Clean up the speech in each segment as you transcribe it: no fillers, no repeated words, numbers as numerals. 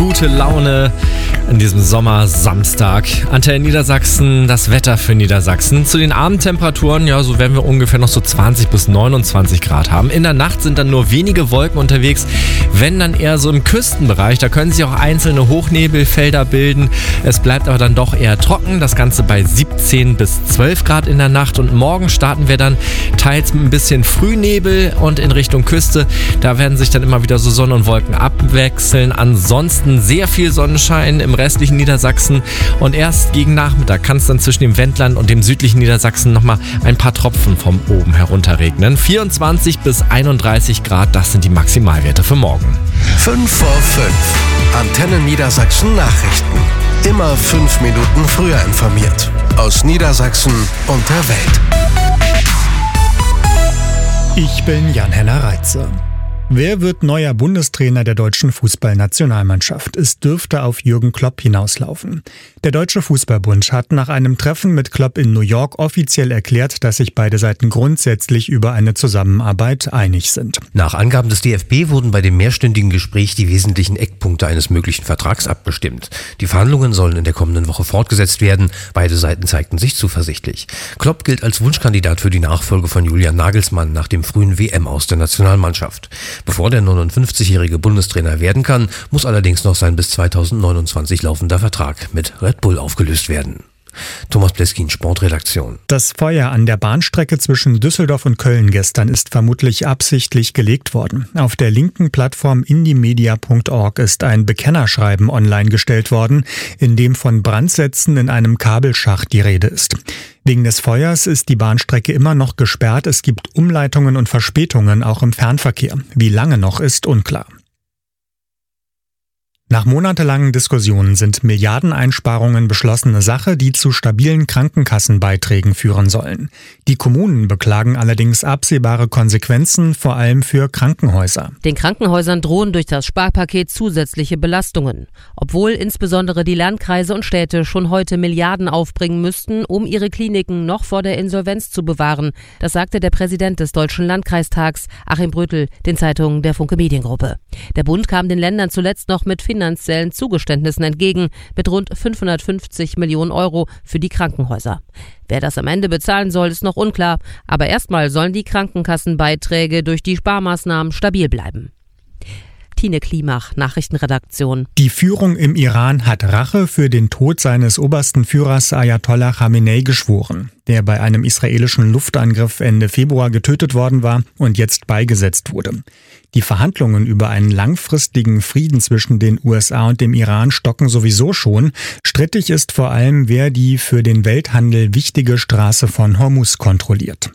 gute Laune an diesem Sommersamstag. Antenne Niedersachsen, das Wetter für Niedersachsen. Zu den Abendtemperaturen, ja, so werden wir ungefähr noch so 20 bis 29 Grad haben. In der Nacht sind dann nur wenige Wolken unterwegs, wenn dann eher so im Küstenbereich. Da können sich auch einzelne Hochnebelfelder bilden. Es bleibt aber dann doch eher trocken. Das Ganze bei 17 bis 12 Grad in der Nacht. Und morgen starten wir dann teils mit ein bisschen Frühnebel und in Richtung Küste. Da werden sich dann immer wieder so Sonne und Wolken abwechseln. Ansonsten sehr viel Sonnenschein im restlichen Niedersachsen. Und erst gegen Nachmittag kann es dann zwischen dem Wendland und dem südlichen Niedersachsen nochmal ein paar Tropfen vom oben herunter regnen. 24 bis 31 Grad, das sind die Maximalwerte für morgen. 5 vor 5. Antenne Niedersachsen Nachrichten. Immer 5 Minuten früher informiert. Aus Niedersachsen und der Welt. Ich bin Jan-Henner Reitze. Wer wird neuer Bundestrainer der deutschen Fußballnationalmannschaft? Es dürfte auf Jürgen Klopp hinauslaufen. Der Deutsche Fußballbund hat nach einem Treffen mit Klopp in New York offiziell erklärt, dass sich beide Seiten grundsätzlich über eine Zusammenarbeit einig sind. Nach Angaben des DFB wurden bei dem mehrstündigen Gespräch die wesentlichen Eckpunkte eines möglichen Vertrags abgestimmt. Die Verhandlungen sollen in der kommenden Woche fortgesetzt werden. Beide Seiten zeigten sich zuversichtlich. Klopp gilt als Wunschkandidat für die Nachfolge von Julian Nagelsmann nach dem frühen WM-Aus der Nationalmannschaft. Bevor der 59-jährige Bundestrainer werden kann, muss allerdings noch sein bis 2029 laufender Vertrag mit Red Bull aufgelöst werden. Thomas Pleskin, Sportredaktion. Das Feuer an der Bahnstrecke zwischen Düsseldorf und Köln gestern ist vermutlich absichtlich gelegt worden. Auf der linken Plattform indiemedia.org ist ein Bekennerschreiben online gestellt worden, in dem von Brandsätzen in einem Kabelschacht die Rede ist. Wegen des Feuers ist die Bahnstrecke immer noch gesperrt. Es gibt Umleitungen und Verspätungen auch im Fernverkehr. Wie lange noch, ist unklar. Nach monatelangen Diskussionen sind Milliardeneinsparungen beschlossene Sache, die zu stabilen Krankenkassenbeiträgen führen sollen. Die Kommunen beklagen allerdings absehbare Konsequenzen, vor allem für Krankenhäuser. Den Krankenhäusern drohen durch das Sparpaket zusätzliche Belastungen. Obwohl insbesondere die Landkreise und Städte schon heute Milliarden aufbringen müssten, um ihre Kliniken noch vor der Insolvenz zu bewahren. Das sagte der Präsident des Deutschen Landkreistags, Achim Brötel, den Zeitungen der Funke Mediengruppe. Der Bund kam den Ländern zuletzt noch mit finanziellen Zugeständnissen entgegen, mit rund 550 Millionen Euro für die Krankenhäuser. Wer das am Ende bezahlen soll, ist noch unklar, aber erstmal sollen die Krankenkassenbeiträge durch die Sparmaßnahmen stabil bleiben. Tine Klimach, Nachrichtenredaktion. Die Führung im Iran hat Rache für den Tod seines obersten Führers Ayatollah Khamenei geschworen, der bei einem israelischen Luftangriff Ende Februar getötet worden war und jetzt beigesetzt wurde. Die Verhandlungen über einen langfristigen Frieden zwischen den USA und dem Iran stocken sowieso schon. Strittig ist vor allem, wer die für den Welthandel wichtige Straße von Hormuz kontrolliert.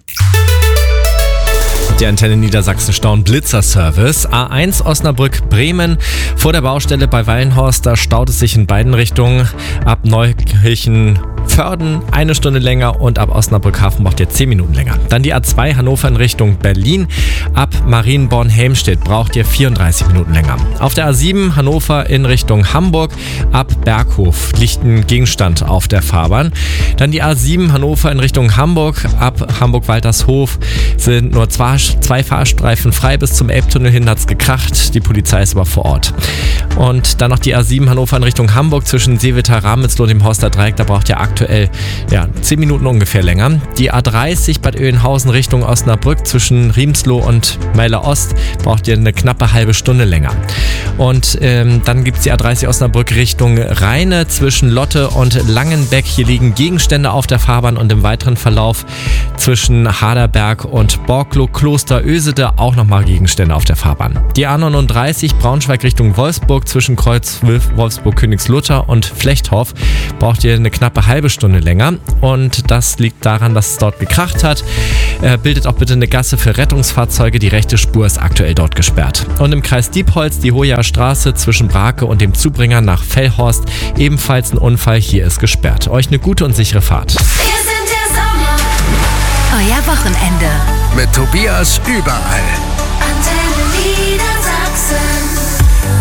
Die Antenne Niedersachsen Stau- und Blitzerservice. A1 Osnabrück-Bremen vor der Baustelle bei Wallenhorst. Da staut es sich in beiden Richtungen. Ab Neukirchen-Vörden 1 Stunde länger und ab Osnabrück-Hafenbach jetzt 10 Minuten länger. Dann die A2 Hannover in Richtung Berlin. Ab Marienborn-Helmstedt braucht ihr 34 Minuten länger. Auf der A7 Hannover in Richtung Hamburg. Ab Berghof liegt ein Gegenstand auf der Fahrbahn. Dann die A7 Hannover in Richtung Hamburg. Ab Hamburg-Waltershof sind nur zwei Fahrstreifen frei. Bis zum Elbtunnel hin hat's gekracht. Die Polizei ist aber vor Ort. Und dann noch die A7 Hannover in Richtung Hamburg zwischen Seewitter, Ramelsloh und dem Horster Dreieck. Da braucht ihr aktuell 10 Minuten ungefähr länger. Die A30 Bad Oeynhausen Richtung Osnabrück zwischen Riemsloh und Meiler Ost braucht ihr eine knappe halbe Stunde länger. Und dann gibt's die A30 Osnabrück Richtung Rheine zwischen Lotte und Langenbeck. Hier liegen Gegenstände auf der Fahrbahn und im weiteren Verlauf zwischen Haderberg und Borglo Kloster Ösede auch nochmal Gegenstände auf der Fahrbahn. Die A39 Braunschweig Richtung Wolfsburg zwischen Kreuz Wolfsburg Königslutter und Flechthof braucht ihr eine knappe halbe Stunde länger. Und das liegt daran, dass es dort gekracht hat. Bildet auch bitte eine Gasse für Rettungsfahrzeuge. Die rechte Spur ist aktuell dort gesperrt. Und im Kreis Diepholz die Hoher Straße zwischen Brake und dem Zubringer nach Fellhorst. Ebenfalls ein Unfall. Hier ist gesperrt. Euch eine gute und sichere Fahrt. Wir sind der Sommer. Euer Wochenende. Mit Tobias überall. Antenne Niedersachsen.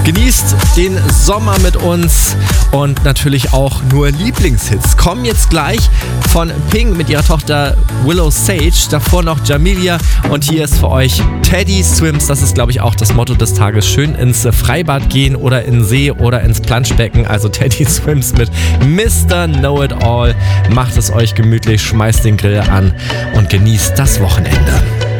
Genießt den Sommer mit uns und natürlich auch nur Lieblingshits. Kommen jetzt gleich von Pink mit ihrer Tochter Willow Sage, davor noch Jamelia und hier ist für euch Teddy Swims. Das ist, glaube ich, auch das Motto des Tages. Schön ins Freibad gehen oder in den See oder ins Planschbecken. Also Teddy Swims mit Mr. Know-It-All. Macht es euch gemütlich, schmeißt den Grill an und genießt das Wochenende.